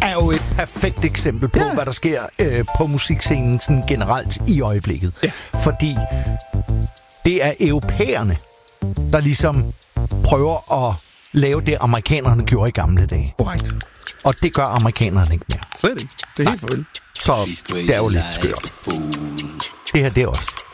er jo et perfekt eksempel på, hvad der sker på musikscenen sådan generelt i øjeblikket. Ja. Fordi det er europæerne, der ligesom prøver at lave det, amerikanerne gjorde i gamle dage. Korrekt. Og det gør amerikanerne ikke mere. Slet ikke. Det er helt farvel. Så det er jo lidt skørt. Det her, det er også